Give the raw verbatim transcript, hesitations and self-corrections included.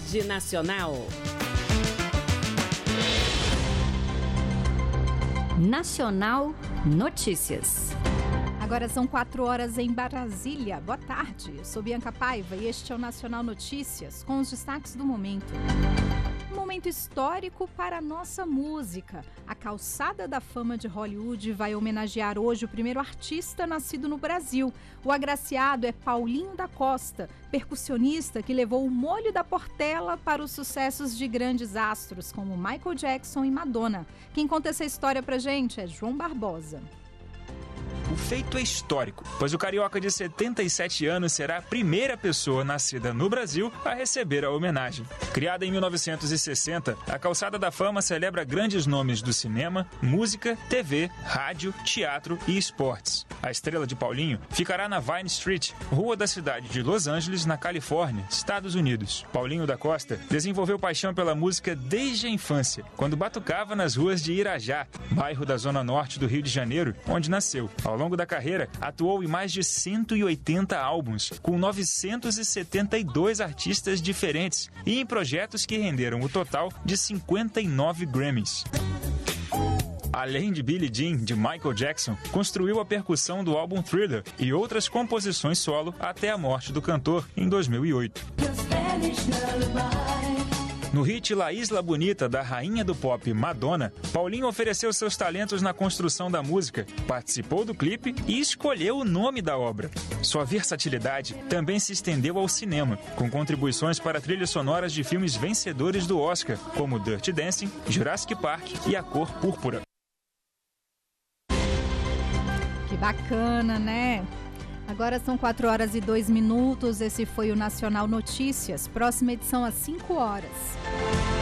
Rede Nacional. Nacional Notícias. Agora são quatro horas em Brasília. Boa tarde, eu sou Bianca Paiva e este é o Nacional Notícias, com os destaques do momento. Um momento histórico para a nossa música. A Calçada da Fama de Hollywood vai homenagear hoje o primeiro artista nascido no Brasil. O agraciado é Paulinho da Costa, percussionista que levou o molho da Portela para os sucessos de grandes astros como Michael Jackson e Madonna. Quem conta essa história pra gente é João Barbosa. O feito é histórico, pois o carioca de setenta e sete anos será a primeira pessoa nascida no Brasil a receber a homenagem. Criada em mil novecentos e sessenta, a Calçada da Fama celebra grandes nomes do cinema, música, T V, rádio, teatro e esportes. A estrela de Paulinho ficará na Vine Street, rua da cidade de Los Angeles, na Califórnia, Estados Unidos. Paulinho da Costa desenvolveu paixão pela música desde a infância, quando batucava nas ruas de Irajá, bairro da zona norte do Rio de Janeiro, onde nasceu. Ao longo da carreira, atuou em mais de cento e oitenta álbuns, com novecentos e setenta e dois artistas diferentes e em projetos que renderam o total de cinquenta e nove Grammys. Além de Billie Jean, de Michael Jackson, construiu a percussão do álbum Thriller e outras composições solo até a morte do cantor em dois mil e oito. No hit La Isla Bonita, da rainha do pop Madonna, Paulinho ofereceu seus talentos na construção da música, participou do clipe e escolheu o nome da obra. Sua versatilidade também se estendeu ao cinema, com contribuições para trilhas sonoras de filmes vencedores do Oscar, como Dirty Dancing, Jurassic Park e A Cor Púrpura. Que bacana, né? Agora são quatro horas e dois minutos. Esse foi o Nacional Notícias. Próxima edição às cinco horas.